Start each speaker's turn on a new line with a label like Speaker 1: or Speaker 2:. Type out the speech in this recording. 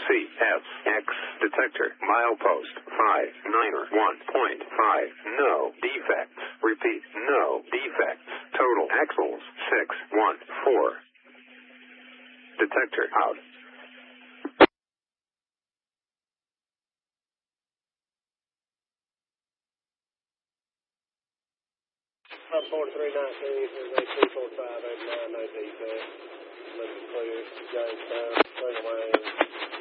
Speaker 1: CSX detector. Milepost 591.5. No defects. Repeat, no defects. Total axles 614. Detector out.
Speaker 2: 4319, 24589, no defect. Looking clear. Jamestown, turn away.